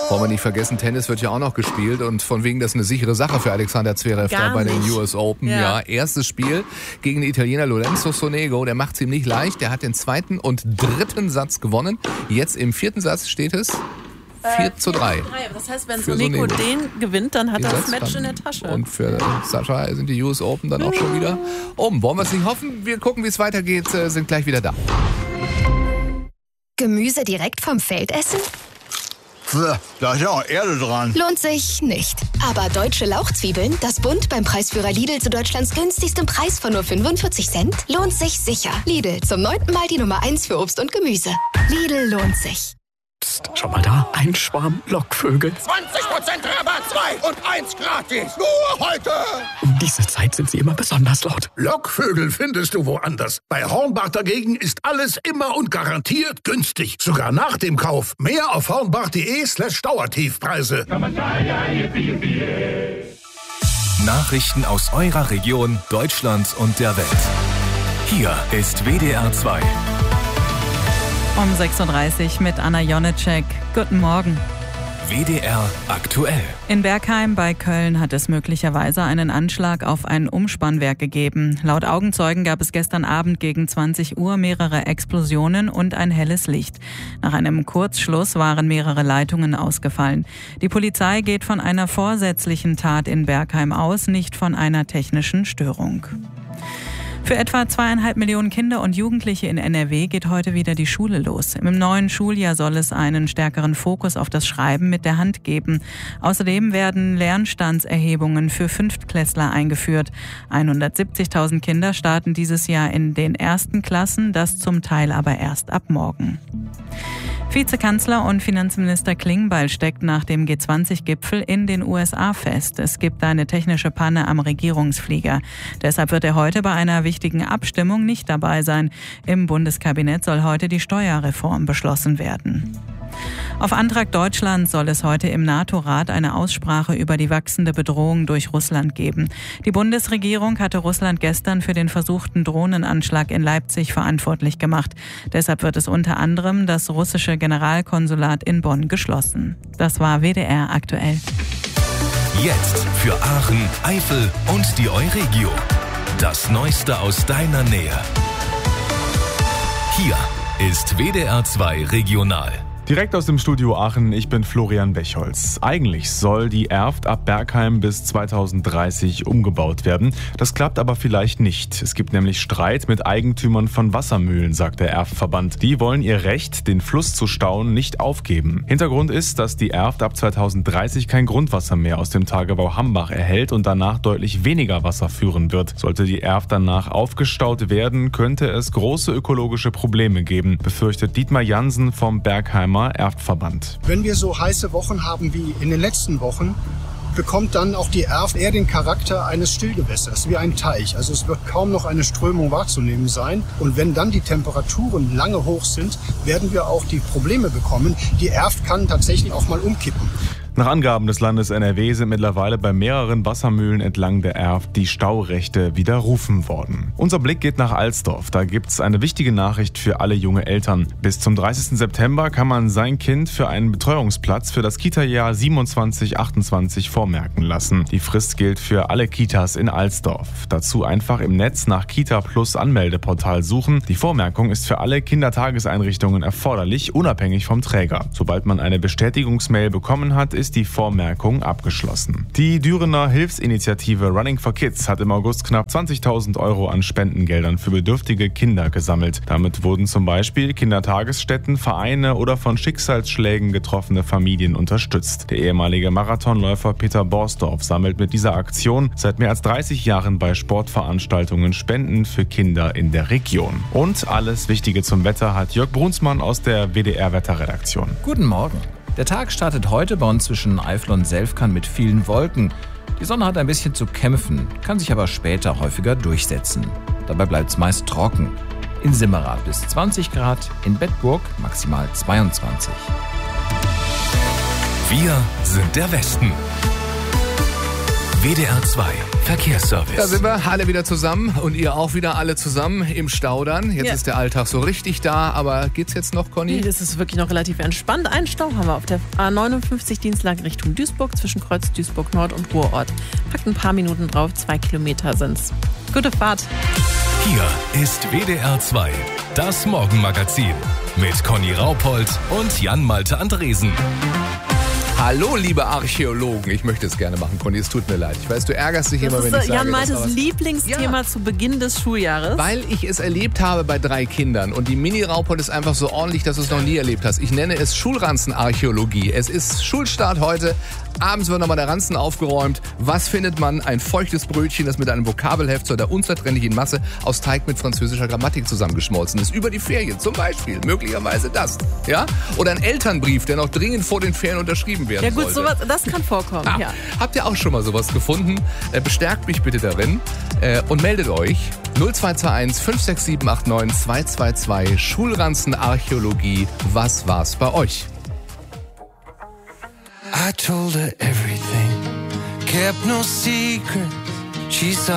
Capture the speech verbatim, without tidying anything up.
Wollen wir nicht vergessen, Tennis wird ja auch noch gespielt und von wegen das ist eine sichere Sache für Alexander Zverev da bei den U S Open. Ja. ja, erstes Spiel gegen den Italiener Lorenzo Sonego, der macht es ihm nicht leicht, der hat den zweiten und dritten Satz gewonnen. Jetzt im vierten Satz steht es vier zu drei. Das heißt, wenn Sonego den gewinnt, dann hat er das Match in der Tasche. Und für Sascha sind die U S Open dann auch schon wieder oben. Wollen wir es nicht hoffen? Wir gucken, wie es weitergeht, sind gleich wieder da. Gemüse direkt vom Feld essen? Da ist ja auch Erde dran. Lohnt sich nicht. Aber deutsche Lauchzwiebeln, das Bund beim Preisführer Lidl zu Deutschlands günstigstem Preis von nur fünfundvierzig Cent, lohnt sich sicher. Lidl, zum neunten Mal die Nummer eins für Obst und Gemüse. Lidl lohnt sich. Psst, schau mal da, ein Schwarm Lockvögel. zwanzig Prozent Rabatt, zwei und eins gratis. Nur heute. Um diese Zeit sind sie immer besonders laut. Lockvögel findest du woanders. Bei Hornbach dagegen ist alles immer und garantiert günstig. Sogar nach dem Kauf. Mehr auf hornbach.de slash Dauertiefpreise. Nachrichten aus eurer Region, Deutschland und der Welt. Hier ist W D R zwei. Um sechs Uhr dreißig mit Anna Jonitschek. Guten Morgen. W D R aktuell. In Bergheim bei Köln hat es möglicherweise einen Anschlag auf ein Umspannwerk gegeben. Laut Augenzeugen gab es gestern Abend gegen zwanzig Uhr mehrere Explosionen und ein helles Licht. Nach einem Kurzschluss waren mehrere Leitungen ausgefallen. Die Polizei geht von einer vorsätzlichen Tat in Bergheim aus, nicht von einer technischen Störung. Für etwa zweieinhalb Millionen Kinder und Jugendliche in N R W geht heute wieder die Schule los. Im neuen Schuljahr soll es einen stärkeren Fokus auf das Schreiben mit der Hand geben. Außerdem werden Lernstandserhebungen für Fünftklässler eingeführt. hundertsiebzigtausend Kinder starten dieses Jahr in den ersten Klassen, das zum Teil aber erst ab morgen. Vizekanzler und Finanzminister Klingbeil steckt nach dem G zwanzig Gipfel in den U S A fest. Es gibt eine technische Panne am Regierungsflieger. Deshalb wird er heute bei einer wichtigen Abstimmung nicht dabei sein. Im Bundeskabinett soll heute die Steuerreform beschlossen werden. Auf Antrag Deutschlands soll es heute im NATO-Rat eine Aussprache über die wachsende Bedrohung durch Russland geben. Die Bundesregierung hatte Russland gestern für den versuchten Drohnenanschlag in Leipzig verantwortlich gemacht. Deshalb wird es unter anderem das russische Generalkonsulat in Bonn geschlossen. Das war W D R aktuell. Jetzt für Aachen, Eifel und die Euregio. Das Neueste aus deiner Nähe. Hier ist W D R zwei Regional. Direkt aus dem Studio Aachen, ich bin Florian Bechholz. Eigentlich soll die Erft ab Bergheim bis zweitausenddreißig umgebaut werden. Das klappt aber vielleicht nicht. Es gibt nämlich Streit mit Eigentümern von Wassermühlen, sagt der Erftverband. Die wollen ihr Recht, den Fluss zu stauen, nicht aufgeben. Hintergrund ist, dass die Erft ab zweitausenddreißig kein Grundwasser mehr aus dem Tagebau Hambach erhält und danach deutlich weniger Wasser führen wird. Sollte die Erft danach aufgestaut werden, könnte es große ökologische Probleme geben, befürchtet Dietmar Jansen vom Bergheimer Erftverband. Wenn wir so heiße Wochen haben wie in den letzten Wochen, bekommt dann auch die Erft eher den Charakter eines Stillgewässers, wie ein Teich. Also es wird kaum noch eine Strömung wahrzunehmen sein. Und wenn dann die Temperaturen lange hoch sind, werden wir auch die Probleme bekommen. Die Erft kann tatsächlich auch mal umkippen. Nach Angaben des Landes N R W sind mittlerweile bei mehreren Wassermühlen entlang der Erft die Staurechte widerrufen worden. Unser Blick geht nach Alsdorf. Da gibt's eine wichtige Nachricht für alle junge Eltern. Bis zum dreißigsten September kann man sein Kind für einen Betreuungsplatz für das Kita-Jahr siebenundzwanzig achtundzwanzig vormerken lassen. Die Frist gilt für alle Kitas in Alsdorf. Dazu einfach im Netz nach Kita Plus Anmeldeportal suchen. Die Vormerkung ist für alle Kindertageseinrichtungen erforderlich, unabhängig vom Träger. Sobald man eine Bestätigungsmail bekommen hat, ist die Vormerkung abgeschlossen. Die Dürener Hilfsinitiative Running for Kids hat im August knapp zwanzigtausend Euro an Spendengeldern für bedürftige Kinder gesammelt. Damit wurden zum Beispiel Kindertagesstätten, Vereine oder von Schicksalsschlägen getroffene Familien unterstützt. Der ehemalige Marathonläufer Peter Borsdorf sammelt mit dieser Aktion seit mehr als dreißig Jahren bei Sportveranstaltungen Spenden für Kinder in der Region. Und alles Wichtige zum Wetter hat Jörg Brunsmann aus der W D R-Wetterredaktion. Guten Morgen. Der Tag startet heute bei uns zwischen Eifel und Selfkern mit vielen Wolken. Die Sonne hat ein bisschen zu kämpfen, kann sich aber später häufiger durchsetzen. Dabei bleibt es meist trocken. In Simmerath bis zwanzig Grad, in Bedburg maximal zweiundzwanzig. Wir sind der Westen. W D R zwei Verkehrsservice. Da sind wir alle wieder zusammen und ihr auch wieder alle zusammen im Stau dann. Jetzt Ja. ist der Alltag so richtig da, aber geht's jetzt noch, Conny? Nee, das ist wirklich noch relativ entspannt. Einen Stau haben wir auf der A neunundfünfzig Dienstlag Richtung Duisburg zwischen Kreuz Duisburg Nord und Ruhrort. Packt ein paar Minuten drauf, zwei Kilometer sind's. Gute Fahrt. Hier ist W D R zwei, das Morgenmagazin mit Conny Raupold und Jan-Malte Andresen. Hallo, liebe Archäologen. Ich möchte es gerne machen, Conny, es tut mir leid. Ich weiß, du ärgerst dich Das immer, wenn ist ich sage, Jan das war Maltes was- Lieblingsthema Ja. zu Beginn des Schuljahres. Weil ich es erlebt habe bei drei Kindern und die Mini-Raupold ist einfach so ordentlich, dass du es noch nie erlebt hast. Ich nenne es Schulranzenarchäologie. Es ist Schulstart heute. Abends wird nochmal der Ranzen aufgeräumt. Was findet man? Ein feuchtes Brötchen, das mit einem Vokabelheft zu der unzertrennlichen Masse aus Teig mit französischer Grammatik zusammengeschmolzen ist. Über die Ferien zum Beispiel. Möglicherweise das. Ja? Oder ein Elternbrief, der noch dringend vor den Ferien unterschrieben werden Ja gut, sollte. sowas, das kann vorkommen. Ah, Ja. Habt ihr auch schon mal sowas gefunden? Äh, bestärkt mich bitte darin äh, und meldet euch. null zwei zwei eins fünf sechs sieben acht neun zwei zwei zwei Schulranzenarchäologie. Was war's bei euch? I told her everything, kept no secret. She saw